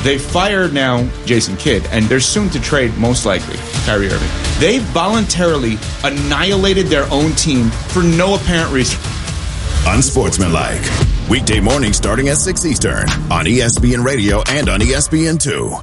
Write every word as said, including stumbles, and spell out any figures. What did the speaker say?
They fired now Jason Kidd, and they're soon to trade, most likely, Kyrie Irving. They voluntarily annihilated their own team for no apparent reason. Unsportsmanlike. Weekday mornings starting at six Eastern on E S P N Radio and on E S P N two.